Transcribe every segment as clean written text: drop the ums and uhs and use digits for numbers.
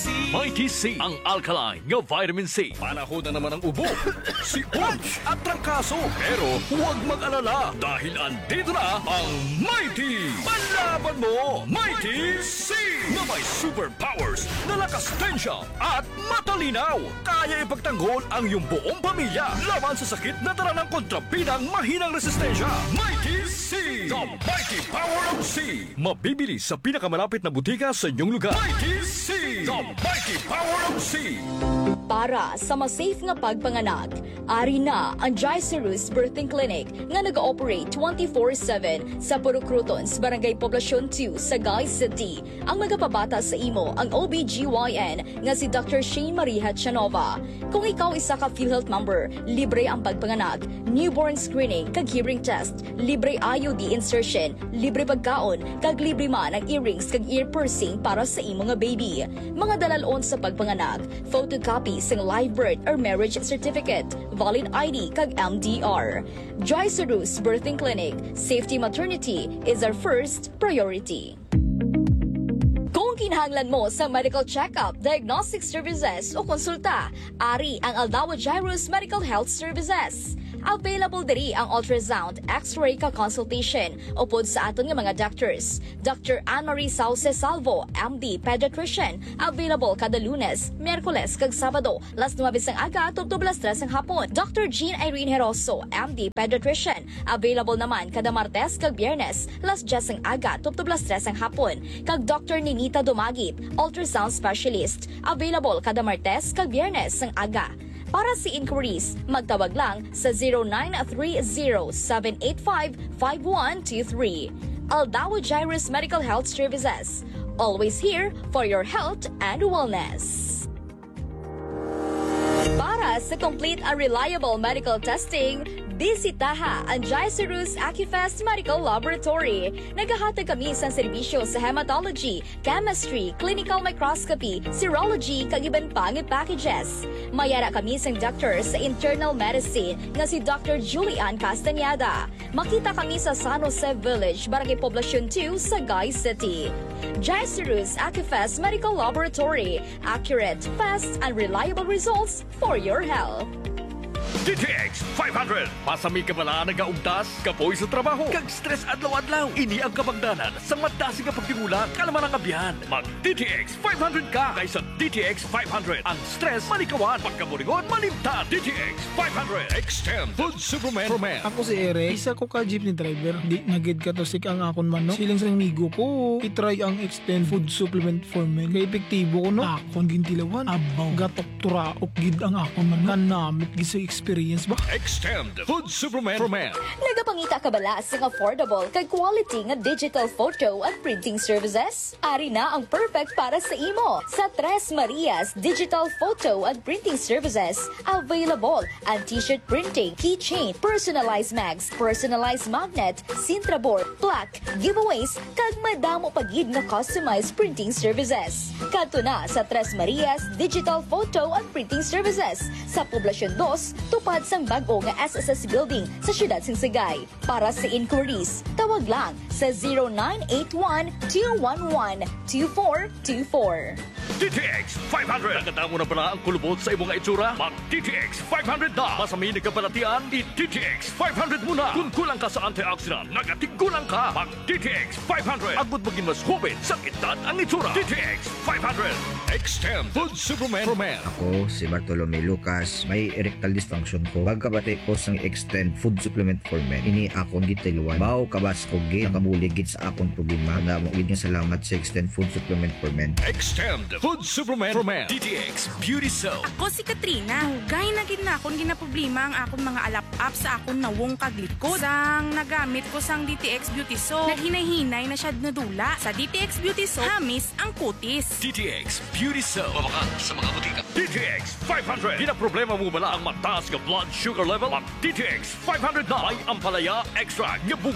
Mighty C, ang alkaline nga vitamin C. Panahon na naman ang ubo, sipon at trangkaso. Pero huwag mag-alala dahil andito na ang Mighty. Panlaban mo, Mighty C! Na may superpowers na lakas tensya at matalinaw. Kaya ipagtanggol ang iyong buong pamilya laban sa sakit na dala ng kontrabidang mahinang resistensya. Mighty C! The Mighty Power of C! Mabibili sa pinakamalapit na butika sa inyong lugar. Mighty C! The Mighty Power of C! Para sa mas safe nga pagpanganak, ari na ang Jaicerus Birthing Clinic nga nag-ooperate 24/7 sa Purucrutons, Barangay Poblacion 2, Sagay City. Ang magapabata sa imo ang OBGYN nga si Dr. Shane Marie Hatchanova. Kung ikaw isa ka PhilHealth member, libre ang pagpanganak, newborn screening, kag hearing test, libre IUD insertion, libre pagkaon, kag libre man ang earrings kag ear piercing para sa imo nga baby. Mga dalalon sa pagpanganak, photocopy sang live birth or marriage certificate, valid ID kag MDR. Jaicerus Birthing Clinic, safety maternity is our first priority. Kung kinahanglan mo sa medical check-up, diagnostic services o konsulta, ari ang Aldawa Jairus Medical Health Services. Available diri ang ultrasound, x-ray ka consultation upod sa aton nga mga doctors. Dr. Anne-Marie Sauce Salvo, MD Pediatrician, available kada Lunes, Miyerkules kag Sabado, las 9 ang aga tubtob las 3 ang hapon. Dr. Jean Irene Heroso, MD Pediatrician, available naman kada Martes kag Biyernes, las 10 ang aga tubtob las 3 ang hapon. Kag Dr. Ninita Dumagip, ultrasound specialist, available kada Martes kag Biyernes ang aga. Para sa inquiries, magtawag lang sa 0930-785-5123. Aldawa Jairus Medical Health Services. Always here for your health and wellness. Para sa complete and reliable medical testing, bisitaha ang Jaicerus Acufest Medical Laboratory. Naghahatag kami sa serbisyo sa hematology, chemistry, clinical microscopy, serology, kag iban pang packages. Mayara kami sa doctor sa internal medicine nga si Dr. Julian Castañeda. Makita kami sa San Jose Village, Barangay Poblacion 2, Sagay City. Jaicerus Acufest Medical Laboratory. Accurate, fast, and reliable results for your health. DTX 500. Pasami ka pala nagaugtas, kapoy sa trabaho, kag stress adlaw-adlaw. Ini ang kabagdanan sa madasi nga pagtimula kalaman ang abyan. Mag DTX 500 ka kaysa DTX 500. Ang stress malikawan, pagkaburingon malimtan. DTX 500. Extend Food Supplement for Men. Ako si Eric, isa ko ka jeepney driver. Di nagid ka to sik ang akon man, no? Siling sa migo ko, itry ang Extend Food Supplement for Men. Kaya epektibo ko, no? Akon gintilawan, abaw, gatok turaok gid ang akon man. Kanamit gid sa experience ba? Extend Food Supplement for Men. Nagapangita ka bala sa affordable kag quality nga digital photo at printing services? Ari na ang perfect para sa imo. Sa Tres Marias Digital Photo at Printing Services, available ang t-shirt printing, keychain, personalized mags, personalized magnet, Sintra board, plaque, giveaways, kag madamo pagid nga customized printing services. Kadto na sa Tres Marias Digital Photo at Printing Services sa Poblacion 2, tupad sang bag-o nga SSS Building sa siyudad sing Sagay. Para sa inquiries, tawag lang sa 0981-211-2424. DTX 500. Naganda mo na pala ang kulubot sa imong itsura? Mag DTX 500 na. Masami nagkabalatian, i-DTX 500 muna. Kung kulang ka sa antioxidant, nagatigulang ka. Mag DTX 500. Agud maging mas hubin sa edad ang itsura. DTX 500. Extend Food Supplement for Men. Ako, si Bartolome Lucas, may erectile dysfunction ko. Pagkabati ko sang Extend Food Supplement for Men, ini akong gitiluan. Mao kabas ko gid, nakabuligid sa akong problema. Namo gid nga salamat sa Extend Food Supplement for Men. Extend Food Supplement for Men. DTX Beauty Soap. Ako si Katrina. Hugay na gid na akong ginaproblema ang akong mga alap-up sa akong nawong kaglikod. Sang nagamit ko sang DTX Beauty Soap, naghinay-hinay na siya nadula. Sa DTX Beauty Soap, hamis ang kutis. DTX Beauty Soap. Mabakan sa mga butika. DTX 500. Ginaproblema mo bala ang mataas ka blood sugar level? Mag DTX 500 na. May ampalaya extract nga bugana sa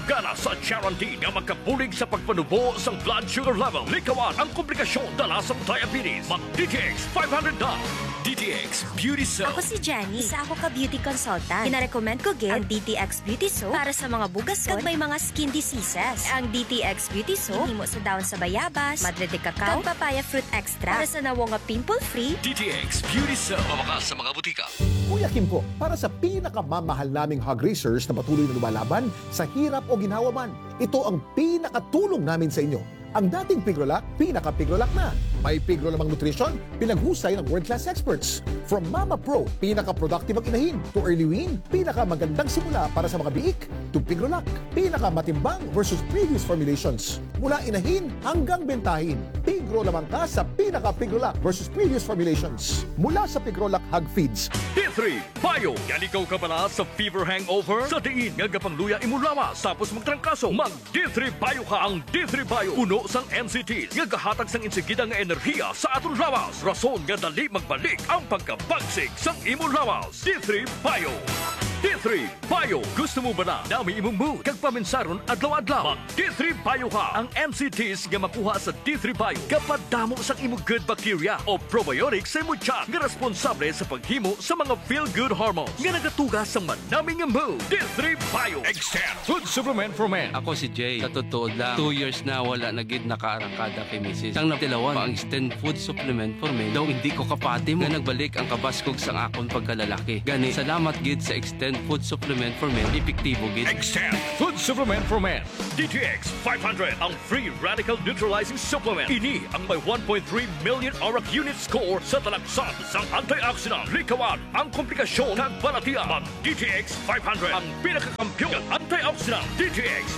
sa Charantin nga magkabulig sa pagpanubo sa blood sugar level. Likawan ang komplikasyon dala sa diabetes. Mag DTX 500 na. DTX Beauty Soap. Ako si Jenny. Isa ako ka beauty consultant. Gina-recommend ko gid ang DTX Beauty Soap para sa mga bugason kag may mga skin diseases. Ang DTX Beauty Soap himo sa daon sa bayabas, madre de cacao, kag papaya fruit extra para sa nawo nga pimple-free. DTX Beauty Soap. Mabakas sa mga butika. Kuya Kim po, para sa pinakamamahal naming hog racers na patuloy na lumalaban sa hirap o ginhawa man, ito ang pinakatulong namin sa inyo. Ang dating Pigrolac, pinaka-Pigrolac na. May Pigro namang nutrition, pinaghusay ng world-class experts. From Mama Pro, pinaka-productive ang inahin, to Early Wean, pinaka-magandang simula para sa mga biik, to Pigrolac, pinaka-matimbang versus previous formulations. Mula inahin hanggang bentahin, Pigro lamang ka sa pinaka-Pigrolac versus previous formulations. Mula sa Pigrolac Hog Feeds, D3 Bio. Yan ikaw ka pala sa fever hangover? Sa tingin nga gapangluya imulawas tapos magtrangkaso. Mag D3 Bio ka ang D3 Bio. Uno sang NCTs nga gahatag sang insigida nga enerhiya sa aton lawas. Rason nga dali magbalik ang pagkabagsik sang imong lawas. D3 Bio. D3 Bio. Gusto mo ba na dami imong mood kag paminsaron adlaw-adlaw? Mag D3 Bio ka. Ang NCTs nga makuha sa D3 Bio kapag damo sang imong good bacteria o probiotics sa imong tiyan nga responsable sa paghimo sa mga feel-good hormones nga nagatugas sa manaming nga mood. D3 Bio. Extend food supplement for men. Ako si Jay. Sa totoo lang, 2 years na wala na gid nakaarangkada kay Mrs. Sang natilawan pa ang extend food supplement for men. Daw hindi ko kapati mo nga nagbalik ang kabaskog sang akon pagkalalaki. Gani, salamat gid sa extend food supplement for men. Epektibo gid. Extend food supplement for men. DTX 500 ang free radical neutralizing supplement. Ini ang may 1.3 million ORAC unit score sa talaksan sang antioxidant. Likawan ang komplikasyon ng balatian. Mag DTX 500 ang pinakakampiyon ng antioxidant. DTX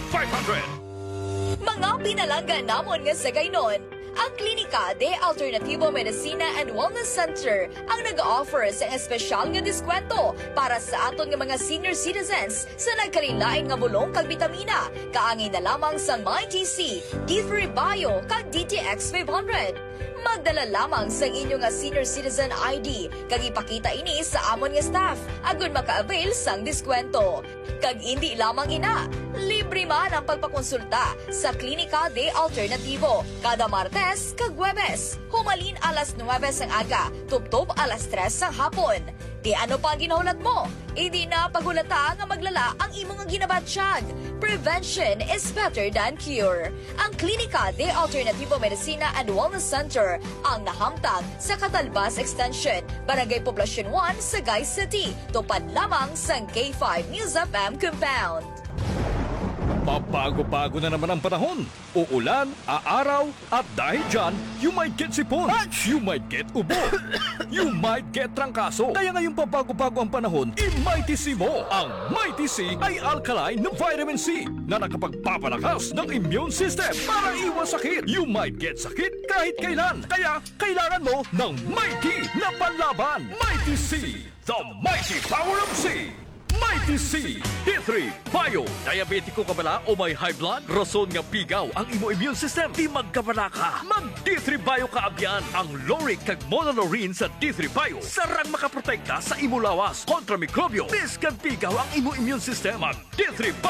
500. Mga pinalanggan namon nga sa gaynon, ang Klinika de Alternativo Medicina and Wellness Center ang nag-offer sa espesyal nga diskwento para sa aton nga mga senior citizens sa nagkarilain nga bulong kag bitamina. Kaangin na lamang sa MyTC, D3 Bio kag DTX 500. Magdala lamang sa inyo nga senior citizen ID kag ipakita ini sa amon nga staff agon maka-avail sang diskwento. Kag hindi lamang ina, libre man ang pagpakonsulta sa Klinika de Alternativo kada Martes kag Huwebes. Humalin alas 9 sang aga, tuptop alas 3 sang hapon. Di ano pa ang ginahulat mo? Idi na pagulata nga maglala ang imong ginabatsyag. Prevention is better than cure. Ang Klinika de Alternativo Medicina and Wellness Center ang nahamtang sa Catalbas Extension, Barangay Poblacion 1, Sagay City. Tupad lamang sa K5 News FM Compound. Pabago-bago na naman ang panahon. Uulan, aaraw, at dahil dyan, you might get sipon, you might get ubo, you might get trangkaso. Kaya ngayong pabago-bago ang panahon, i-Mighty C mo. Ang Mighty C ay alkaline na vitamin C na nakapagpapalakas ng immune system para iwas sakit. You might get sakit kahit kailan. Kaya kailangan mo ng Mighty na panlaban. Mighty C, the mighty power of C. Mighty C, D3 Bio. Diabetiko ka bala o may high blood? Rason nga pigaw ang imo immune system. Di magkabala ka. Mag D3 Bio ka abyan. Ang Loric kag Monolaurin sa D3 Bio sarang makaprotekta sa imo lawas kontra mikrobyo. Bis kag pigaw ang imo immune system. Mag D3 Bio.